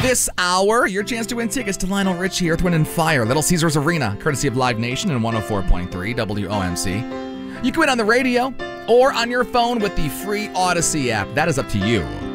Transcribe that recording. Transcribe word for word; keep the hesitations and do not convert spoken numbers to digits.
This hour, your chance to win tickets to Lionel Richie, Earth, Wind and Fire, Little Caesars Arena, courtesy of Live Nation and one oh four point three W O M C. You can win on the radio or on your phone with the free Odyssey app. That is up to you.